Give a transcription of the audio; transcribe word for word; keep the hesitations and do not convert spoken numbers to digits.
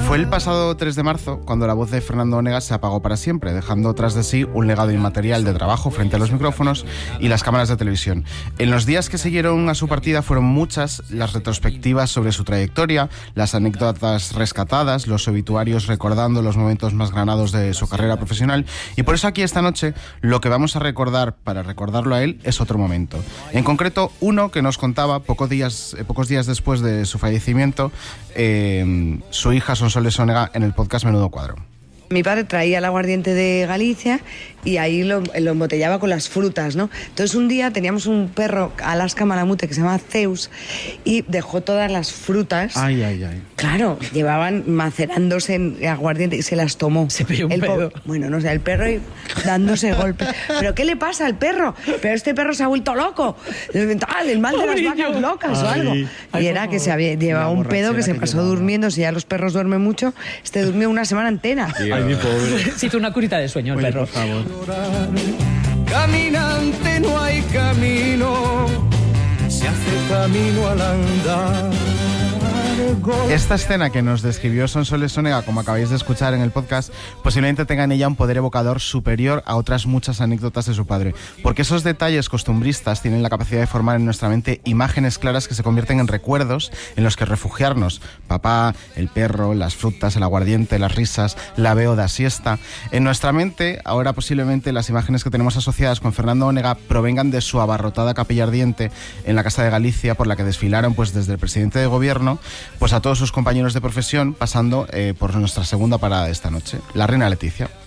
Fue el pasado tres de marzo cuando la voz de Fernando Onega se apagó para siempre, dejando tras de sí un legado inmaterial de trabajo frente a los micrófonos y las cámaras de televisión. En los días que siguieron a su partida fueron muchas las retrospectivas sobre su trayectoria, las anécdotas rescatadas, los obituarios recordando los momentos más granados de su carrera profesional, y por eso aquí esta noche lo que vamos a recordar para recordarlo a él es otro momento. En concreto, uno que nos contaba pocos días, eh, pocos días después de su fallecimiento, eh, su hija Sonsoles Onega en el podcast Menudo Cuadro. Mi padre traía el aguardiente de Galicia y ahí lo, lo embotellaba con las frutas, ¿no? Entonces un día teníamos un perro, Alaska Malamute, que se llama Zeus, y dejó todas las frutas. Ay, ay, ay. Claro, llevaban macerándose en aguardiente y se las tomó. Se pilló un el pedo. Bueno, no sé, el perro y dándose golpes. ¿Pero qué le pasa al perro? Pero este perro se ha vuelto loco. Tal, el mal de las vacas locas o algo. Ay, y era que se había llevado un pedo que se pasó durmiendo. Si ya los perros duermen mucho, este durmió una semana entera. Ay, mi pobre. Se hizo una curita de sueño el Oye, perro. por favor. Caminante no hay camino, se hace camino al andar. Esta escena que nos describió Sonsoles Onega, como acabáis de escuchar en el podcast, posiblemente tenga en ella un poder evocador superior a otras muchas anécdotas de su padre, porque esos detalles costumbristas tienen la capacidad de formar en nuestra mente imágenes claras que se convierten en recuerdos en los que refugiarnos. Papá, el perro, las frutas, el aguardiente, las risas, la beoda siesta. En nuestra mente, ahora posiblemente las imágenes que tenemos asociadas con Fernando Onega provengan de su abarrotada capilla ardiente en la Casa de Galicia, por la que desfilaron pues desde el presidente de gobierno pues a todos sus compañeros de profesión, pasando eh, por nuestra segunda parada de esta noche, la reina Leticia.